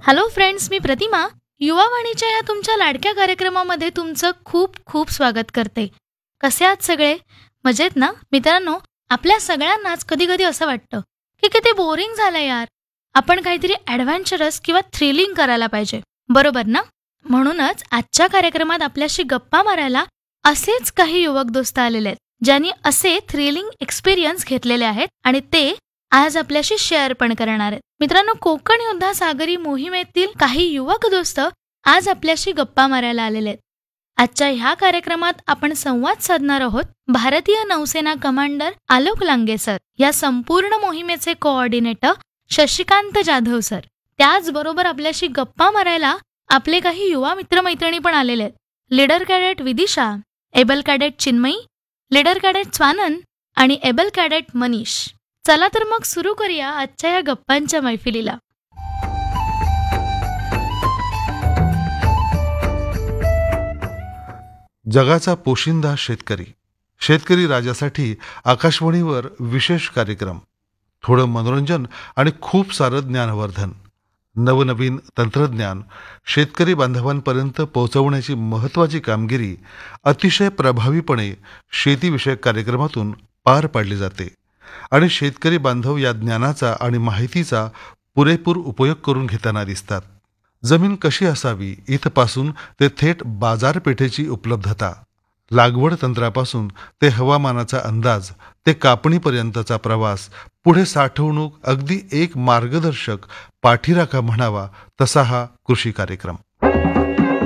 Hello friends, मी प्रतिमा युवावाणीच्या या तुमच्या लाडक्या कार्यक्रमामध्ये तुमचं खूप खूप स्वागत करते. कसे आहात सगळे? मजेत ना? मित्रांनो, आपल्या सगळ्यांनाच कधी कधी असं वाटतं की किती बोरिंग झालं यार, आपण काहीतरी ॲडव्हेंचरस किंवा थ्रिलिंग करायला पाहिजे, बरोबर ना? म्हणूनच आजच्या कार्यक्रमात आपल्याशी गप्पा मारायला असेच काही युवक दोस्त आलेले आहेत, ज्यांनी असे थ्रिलिंग एक्सपिरियन्स घेतलेले आहेत आणि ते आज आपल्याशी शेअर पण करणार आहेत. मित्रांनो, कोकण योद्धा सागरी मोहिमेतील काही युवक दोस्त आज आपल्याशी गप्पा मारायला आलेले आहेत. आजच्या ह्या कार्यक्रमात आपण संवाद साधणार आहोत भारतीय नौसेना कमांडर आलोक लांगे सर, या संपूर्ण मोहिमेचे कोऑर्डिनेटर शशिकांत जाधव सर. त्याचबरोबर आपल्याशी गप्पा मारायला आपले काही युवा मित्रमैत्रिणी पण आलेले आहेत. Leader cadet Vidisha, able cadet Chinmayi, leader cadet Swanand आणि एबल कॅडेट मनीष. चला तर मग सुरू करूया आजच्या या गप्पांच्या मैफिलीला. जगाचा पोशिंदा शेतकरी. शेतकरी राजासाठी आकाशवाणीवर विशेष कार्यक्रम, थोडं मनोरंजन आणि खूप सारं ज्ञानवर्धन. नवनवीन तंत्रज्ञान शेतकरी बांधवांपर्यंत पोहोचवण्याची महत्त्वाची कामगिरी अतिशय प्रभावीपणे शेतीविषयक कार्यक्रमातून पार पाडली जाते आणि शेतकरी बांधव या ज्ञानाचा आणि माहितीचा पुरेपूर उपयोग करून घेताना दिसतात. जमीन कशी असावी इथपासून ते थेट बाजारपेठेची उपलब्धता, लागवड तंत्रापासून ते हवामानाचा अंदाज, ते कापणीपर्यंतचा प्रवास, पुढे साठवणूक, अगदी एक मार्गदर्शक पाठीराखा म्हणावा तसा हा कृषी कार्यक्रम.